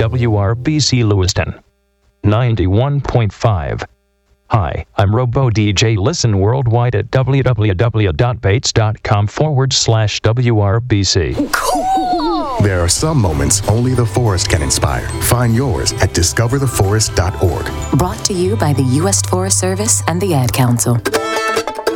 WRBC Lewiston 91.5. Hi, I'm Robo DJ. Listen worldwide at www.bates.com/WRBC. Cool! There are some moments only the forest can inspire. Find yours at discovertheforest.org. Brought to you by the U.S. Forest Service and the Ad Council.